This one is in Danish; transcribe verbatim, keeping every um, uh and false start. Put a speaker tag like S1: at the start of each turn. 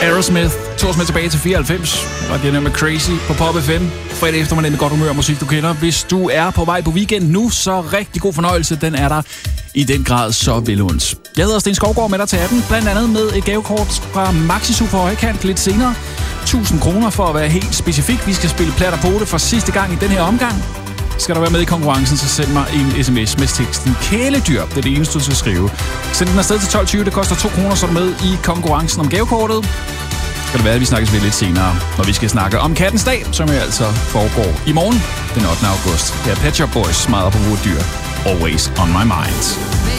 S1: Aerosmith, to os med tilbage til fireoghalvfems, og det er med Crazy på Pop F M. Fredag eftermiddag med godt humør og musik, du kender. Hvis du er på vej på weekend nu, så rigtig god fornøjelse. Den er der i den grad så velunds. Jeg hedder Sten Skovgaard med dig til atten, blandt andet med et gavekort fra Maxi for højkant lidt senere. tusind kroner for at være helt specifik. Vi skal spille platter på det for sidste gang i den her omgang. Skal du være med i konkurrencen, så send mig en sms med teksten kæledyr. Det er det eneste, du skal skrive. Send den afsted til tolv tyve. Det koster to kroner, så er du med i konkurrencen om gavekortet. Skal det være, at vi snakkes ved lidt senere, når vi skal snakke om kattens dag, som jo altså foregår i morgen, den ottende august. Her er Pet Shop Boys, smadret på hovedet dyr. Always on my mind.